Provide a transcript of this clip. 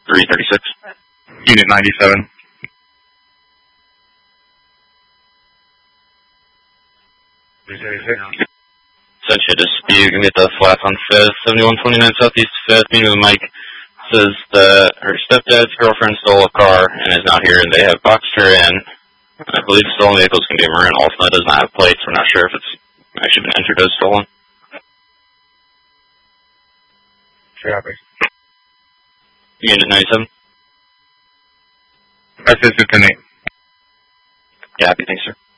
336. Unit 97. Sent you a dispute. You can get the flats on 5th, 7129 Southeast 5th. Meeting with Mike. Says that her stepdad's girlfriend stole a car and is not here, and they have boxed her in. I believe stolen vehicles can be a maroon. Also, it does not have plates. We're not sure if it's actually been entered as stolen. Copy. Unit 97. Assistant to Nate. Yeah, happy. Thanks, sir.